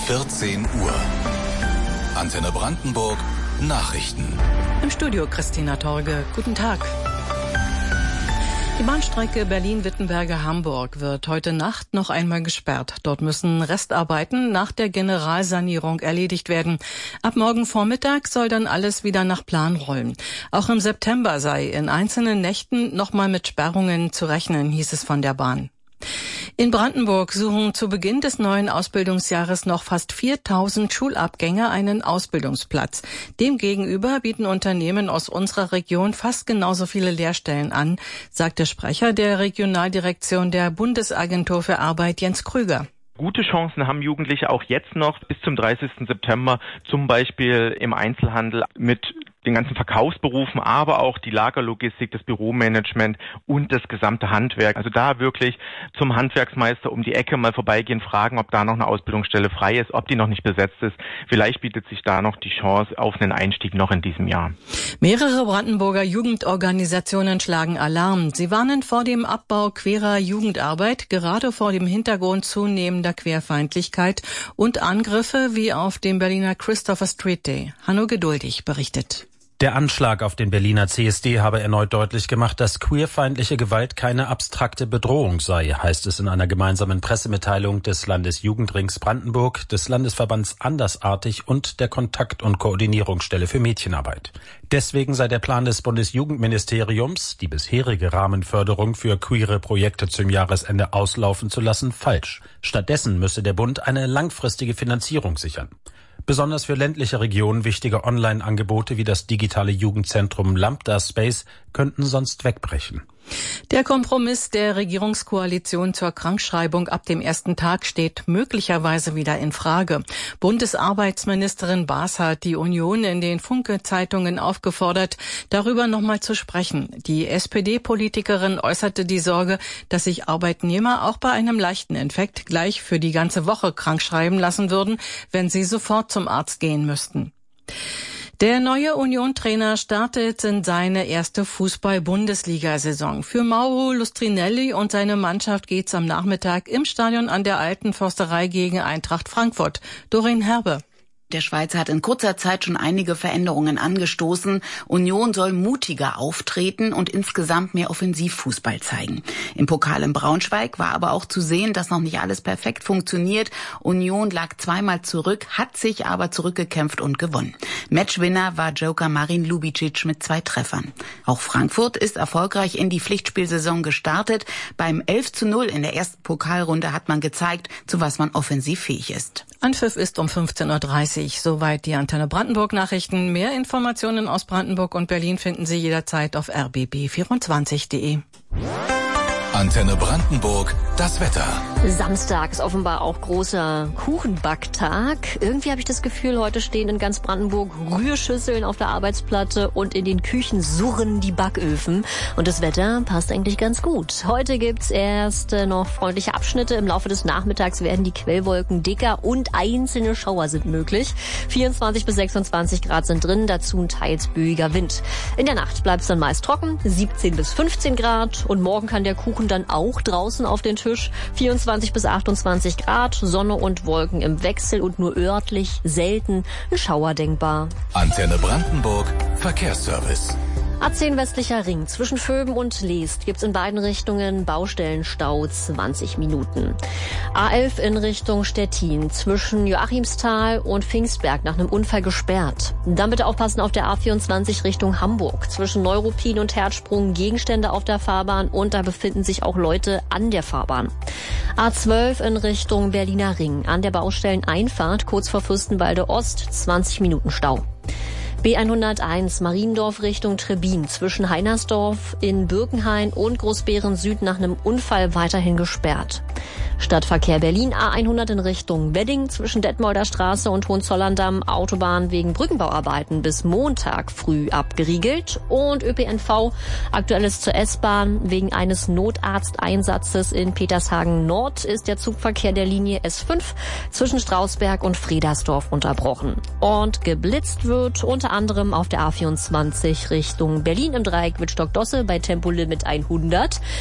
14 Uhr. Antenne Brandenburg Nachrichten. Im Studio Christina Torge. Guten Tag. Die Bahnstrecke Berlin-Wittenberge-Hamburg wird heute Nacht noch einmal gesperrt. Dort müssen Restarbeiten nach der Generalsanierung erledigt werden. Ab morgen Vormittag soll dann alles wieder nach Plan rollen. Auch im September sei in einzelnen Nächten noch mal mit Sperrungen zu rechnen, hieß es von der Bahn. In Brandenburg suchen zu Beginn des neuen Ausbildungsjahres noch fast 4.000 Schulabgänger einen Ausbildungsplatz. Demgegenüber bieten Unternehmen aus unserer Region fast genauso viele Lehrstellen an, sagt der Sprecher der Regionaldirektion der Bundesagentur für Arbeit, Jens Krüger. Gute Chancen haben Jugendliche auch jetzt noch bis zum 30. September, zum Beispiel im Einzelhandel mit den ganzen Verkaufsberufen, aber auch die Lagerlogistik, das Büromanagement und das gesamte Handwerk. Also da wirklich zum Handwerksmeister um die Ecke mal vorbeigehen, fragen, ob da noch eine Ausbildungsstelle frei ist, ob die noch nicht besetzt ist. Vielleicht bietet sich da noch die Chance auf einen Einstieg noch in diesem Jahr. Mehrere Brandenburger Jugendorganisationen schlagen Alarm. Sie warnen vor dem Abbau queerer Jugendarbeit, gerade vor dem Hintergrund zunehmender Querfeindlichkeit und Angriffe wie auf dem Berliner Christopher Street Day. Hanno Geduldig berichtet. Der Anschlag auf den Berliner CSD habe erneut deutlich gemacht, dass queerfeindliche Gewalt keine abstrakte Bedrohung sei, heißt es in einer gemeinsamen Pressemitteilung des Landesjugendrings Brandenburg, des Landesverbands Andersartig und der Kontakt- und Koordinierungsstelle für Mädchenarbeit. Deswegen sei der Plan des Bundesjugendministeriums, die bisherige Rahmenförderung für queere Projekte zum Jahresende auslaufen zu lassen, falsch. Stattdessen müsse der Bund eine langfristige Finanzierung sichern. Besonders für ländliche Regionen wichtige Online-Angebote wie das digitale Jugendzentrum Lambda Space könnten sonst wegbrechen. Der Kompromiss der Regierungskoalition zur Krankschreibung ab dem ersten Tag steht möglicherweise wieder in Frage. Bundesarbeitsministerin Baas hat die Union in den Funke-Zeitungen aufgefordert, darüber nochmal zu sprechen. Die SPD-Politikerin äußerte die Sorge, dass sich Arbeitnehmer auch bei einem leichten Infekt gleich für die ganze Woche krankschreiben lassen würden, wenn sie sofort zum Arzt gehen müssten. Der neue Union-Trainer startet in seine erste Fußball-Bundesliga-Saison. Für Mauro Lustrinelli und seine Mannschaft geht's am Nachmittag im Stadion an der Alten Försterei gegen Eintracht Frankfurt. Doreen Herbe. Der Schweizer hat in kurzer Zeit schon einige Veränderungen angestoßen. Union soll mutiger auftreten und insgesamt mehr Offensivfußball zeigen. Im Pokal in Braunschweig war aber auch zu sehen, dass noch nicht alles perfekt funktioniert. Union lag zweimal zurück, hat sich aber zurückgekämpft und gewonnen. Matchwinner war Joker Marin Lubicic mit 2 Treffern. Auch Frankfurt ist erfolgreich in die Pflichtspielsaison gestartet. Beim 11:0 in der ersten Pokalrunde hat man gezeigt, zu was man offensiv fähig ist. Anpfiff ist um 15.30 Uhr. Soweit die Antenne Brandenburg Nachrichten. Mehr Informationen aus Brandenburg und Berlin finden Sie jederzeit auf rbb24.de. Antenne Brandenburg, das Wetter. Samstag ist offenbar auch großer Kuchenbacktag. Irgendwie habe ich das Gefühl, heute stehen in ganz Brandenburg Rührschüsseln auf der Arbeitsplatte und in den Küchen surren die Backöfen. Und das Wetter passt eigentlich ganz gut. Heute gibt's erst noch freundliche Abschnitte. Im Laufe des Nachmittags werden die Quellwolken dicker und einzelne Schauer sind möglich. 24 bis 26 Grad sind drin, dazu ein teils böiger Wind. In der Nacht bleibt es dann meist trocken, 17 bis 15 Grad. Und morgen kann der Kuchen dann auch draußen auf den Tisch. 24 bis 28 Grad, Sonne und Wolken im Wechsel und nur örtlich selten ein Schauer denkbar. Antenne Brandenburg, Verkehrsservice. A10 westlicher Ring zwischen Vöben und Leest gibt's in beiden Richtungen Baustellenstau 20 Minuten. A11 in Richtung Stettin zwischen Joachimsthal und Pfingstberg nach einem Unfall gesperrt. Dann bitte aufpassen auf der A24 Richtung Hamburg. Zwischen Neuruppin und Herzsprung Gegenstände auf der Fahrbahn und da befinden sich auch Leute an der Fahrbahn. A12 in Richtung Berliner Ring an der Baustelleneinfahrt kurz vor Fürstenwalde Ost 20 Minuten Stau. B101 Mariendorf Richtung Trebin zwischen Heinersdorf in Birkenhain und Großbeeren Süd nach einem Unfall weiterhin gesperrt. Stadtverkehr Berlin A100 in Richtung Wedding zwischen Detmolder Straße und Hohenzollern-Damm Autobahn wegen Brückenbauarbeiten bis Montag früh abgeriegelt und ÖPNV aktuelles zur S-Bahn wegen eines Notarzteinsatzes in Petershagen Nord ist der Zugverkehr der Linie S5 zwischen Strausberg und Fredersdorf unterbrochen und geblitzt wird unter anderem auf der A24 Richtung Berlin im Dreieck Wittstock-Dosse bei Tempolimit 100.